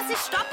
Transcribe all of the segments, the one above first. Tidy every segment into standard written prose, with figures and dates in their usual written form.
dass ich stoppe?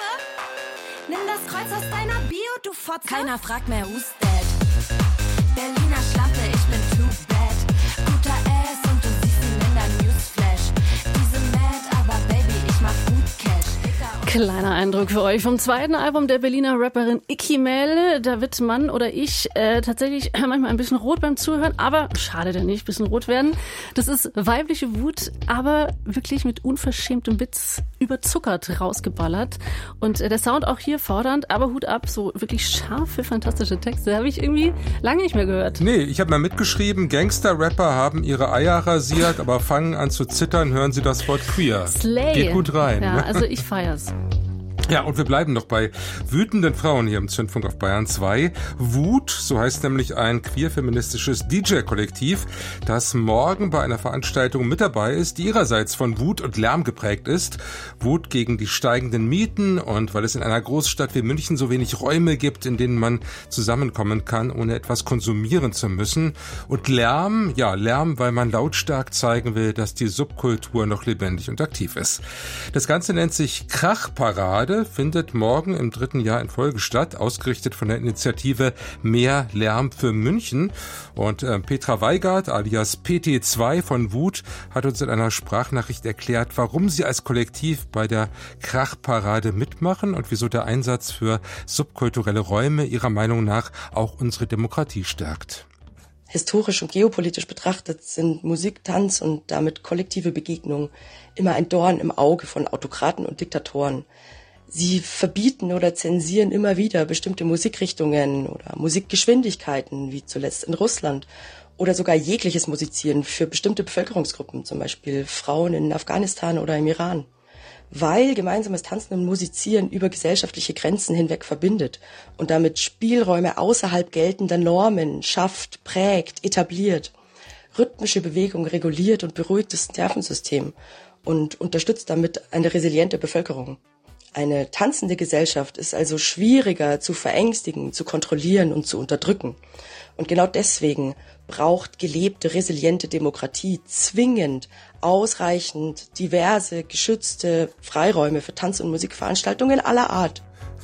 Nimm das Kreuz aus deiner Bio, du Fotze. Keiner fragt mehr, who's dead. Berliner Schlampe, ich bin too bad. Guter Ass und du siehst ihn in der Newsflash. Diese mad, aber Baby, ich mach gut Cash. Kleiner Eindruck für euch vom zweiten Album der Berliner Rapperin Icky Mel. Da wird Mann oder ich tatsächlich manchmal ein bisschen rot beim Zuhören, aber schade denn nicht, ein bisschen rot werden. Das ist weibliche Wut, aber wirklich mit unverschämtem Witz überzuckert rausgeballert. Und der Sound auch hier fordernd, aber Hut ab, so wirklich scharfe, fantastische Texte habe ich irgendwie lange nicht mehr gehört. Nee, ich habe mal mitgeschrieben, Gangster-Rapper haben ihre Eier rasiert, aber fangen an zu zittern, hören sie das Wort queer. Slay. Geht gut rein. Ja, also ich feier's. Ja, und wir bleiben noch bei wütenden Frauen hier im Zündfunk auf Bayern 2. Wut, so heißt nämlich ein queer-feministisches DJ-Kollektiv, das morgen bei einer Veranstaltung mit dabei ist, die ihrerseits von Wut und Lärm geprägt ist. Wut gegen die steigenden Mieten und weil es in einer Großstadt wie München so wenig Räume gibt, in denen man zusammenkommen kann, ohne etwas konsumieren zu müssen. Und Lärm, ja, Lärm, weil man lautstark zeigen will, dass die Subkultur noch lebendig und aktiv ist. Das Ganze nennt sich Krachparade, findet morgen im 3. Jahr in Folge statt, ausgerichtet von der Initiative Mehr Lärm für München. Und Petra Weigart alias PT2 von Wut hat uns in einer Sprachnachricht erklärt, warum sie als Kollektiv bei der Krachparade mitmachen und wieso der Einsatz für subkulturelle Räume ihrer Meinung nach auch unsere Demokratie stärkt. Historisch und geopolitisch betrachtet sind Musik, Tanz und damit kollektive Begegnungen immer ein Dorn im Auge von Autokraten und Diktatoren. Sie verbieten oder zensieren immer wieder bestimmte Musikrichtungen oder Musikgeschwindigkeiten, wie zuletzt in Russland, oder sogar jegliches Musizieren für bestimmte Bevölkerungsgruppen, zum Beispiel Frauen in Afghanistan oder im Iran. Weil gemeinsames Tanzen und Musizieren über gesellschaftliche Grenzen hinweg verbindet und damit Spielräume außerhalb geltender Normen schafft, prägt, etabliert. Rhythmische Bewegung reguliert und beruhigt das Nervensystem und unterstützt damit eine resiliente Bevölkerung. Eine tanzende Gesellschaft ist also schwieriger zu verängstigen, zu kontrollieren und zu unterdrücken. Und genau deswegen braucht gelebte, resiliente Demokratie zwingend ausreichend diverse, geschützte Freiräume für Tanz- und Musikveranstaltungen aller Art.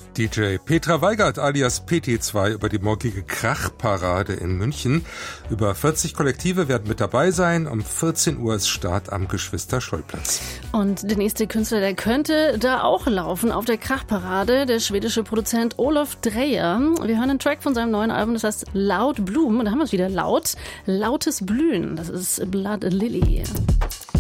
DJ Petra Weigart alias PT2 über die morgige Krachparade in München. Über 40 Kollektive werden mit dabei sein. Um 14 Uhr ist Start am Geschwister-Scholl-Platz. Und der nächste Künstler, der könnte da auch laufen auf der Krachparade, der schwedische Produzent Olof Dreyer. Wir hören einen Track von seinem neuen Album, das heißt Loud Bloom. Und da haben wir es wieder laut. Lautes Blühen. Das ist Blood Lily.